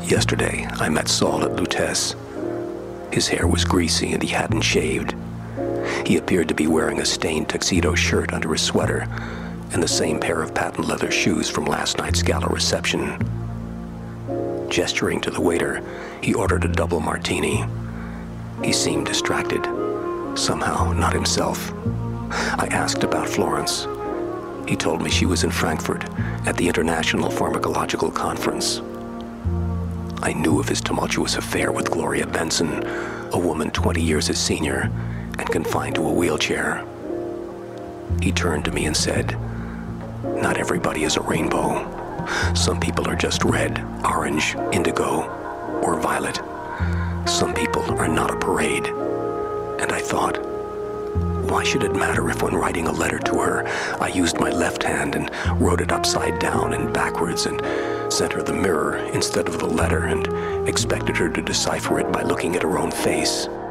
Yesterday, I met Saul at Lutece. His hair was greasy and he hadn't shaved. He appeared to be wearing a stained tuxedo shirt under his sweater and the same pair of patent leather shoes from last night's gala reception. Gesturing to the waiter, he ordered a double martini. He seemed distracted, somehow not himself. I asked about Florence. He told me she was in Frankfurt at the International Pharmacological Conference. I knew of his tumultuous affair with Gloria Benson, a woman 20 years his senior and confined to a wheelchair. He turned to me and said, "Not everybody is a rainbow. Some people are just red, orange, indigo, or violet. Some people are not a parade." And I thought, why should it matter if when writing a letter to her, I used my left hand and wrote it upside down and backwards and sent her the mirror instead of the letter and expected her to decipher it by looking at her own face?